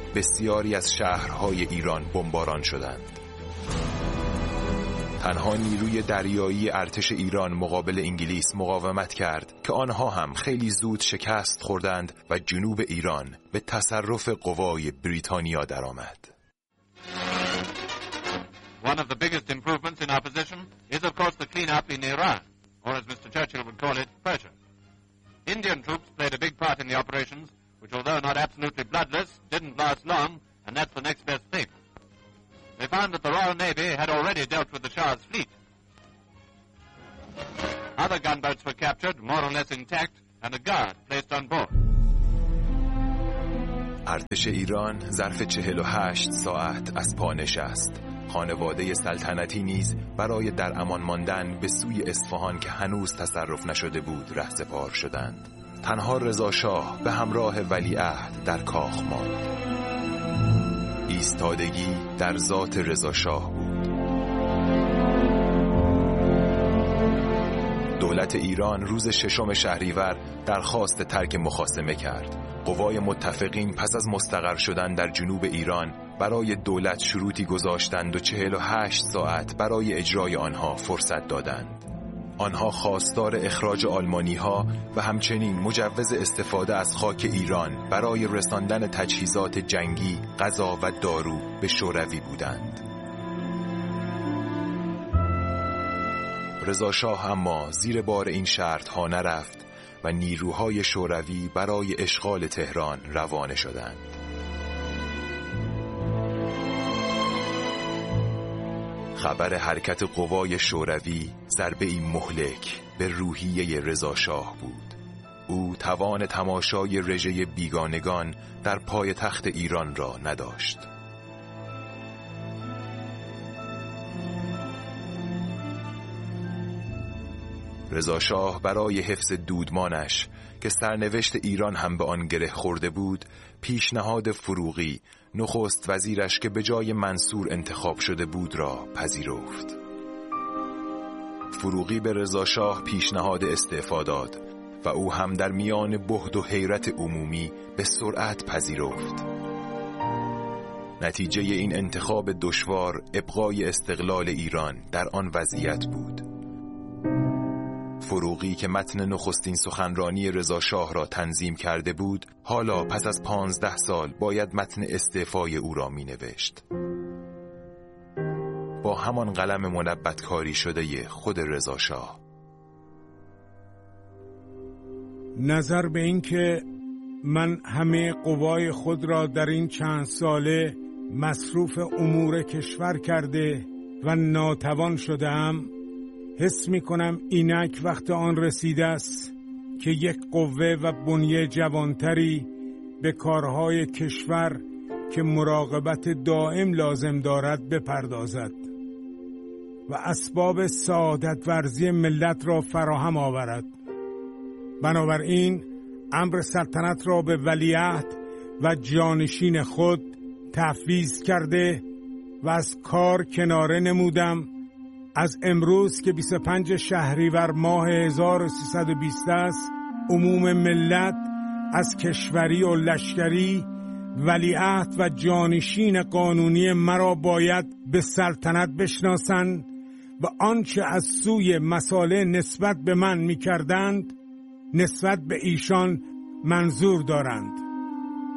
بسیاری از شهرهای ایران بمباران شدند. تنها نیروی دریایی ارتش ایران مقابل انگلیس مقاومت کرد که آنها هم خیلی زود شکست خوردند و جنوب ایران به تصرف قوای بریتانیا درآمد. One of the biggest improvements in our position is of course the clean-up in Iran, or as Mr. Churchill would call it, Persia. Indian troops played a big part in the operations, which although not absolutely bloodless, didn't last long, and that's the next best thing. They found that the Royal Navy had already dealt with the Shah's fleet. Other gunboats were captured, more or less intact, and a guard placed on board. ارتش ایران ظرف 48 ساعت از پا نشست. خانواده سلطنتی نیز برای در امان ماندن به سوی اصفهان که هنوز تصرف نشده بود رهسپار شدند. تنها رضا شاه به همراه ولیعهد در کاخ ماند. ایستادگی در ذات رضا شاه بود. دولت ایران روز 6 شهریور درخواست ترک مخاصمه کرد. قوای متفقین پس از مستقر شدن در جنوب ایران برای دولت شروطی گذاشتند و 48 ساعت برای اجرای آنها فرصت دادند. آنها خواستار اخراج آلمانی‌ها و همچنین مجوز استفاده از خاک ایران برای رساندن تجهیزات جنگی، غذا و دارو به شوروی بودند. رضا شاه اما زیر بار این شرط‌ها نرفت و نیروهای شوروی برای اشغال تهران روانه شدند. خبر حرکت قوای شوروی ضربه‌ای مهلک به روحیه رضا شاه بود. او توان تماشای رژه بیگانگان در پایتخت ایران را نداشت. رضا شاه برای حفظ دودمانش که سرنوشت ایران هم به آن گره خورده بود، پیشنهاد فروغی، نخست وزیرش که به جای منصور انتخاب شده بود، را پذیرفت. فروغی به رضا شاه پیشنهاد استعفا داد و او هم در میان بهت و حیرت عمومی به سرعت پذیرفت. نتیجه این انتخاب دشوار ابقای استقلال ایران در آن وضعیت بود. فروغی که متن نخستین سخنرانی رضا شاه را تنظیم کرده بود، حالا پس از 15 سال باید متن استعفای او را می نوشت. با همان قلم منبت‌کاری شده خود رضا شاه. نظر به این که من همه قوای خود را در این چند ساله مصروف امور کشور کرده و ناتوان شدم، حس می کنم اینک وقت آن رسیده است که یک قوه و بنیه جوانتری به کارهای کشور که مراقبت دائم لازم دارد بپردازد و اسباب سعادت ورزی ملت را فراهم آورد. بنابراین امر سلطنت را به ولیعهد و جانشین خود تفویض کرده و از کار کناره نمودم. از امروز که 25 شهریور ماه 1320 است، عموم ملت از کشوری و لشکری ولیعهد و جانشین قانونی مرا باید به سلطنت بشناسند و آنچه از سوی مساله نسبت به من می کردند نسبت به ایشان منظور دارند.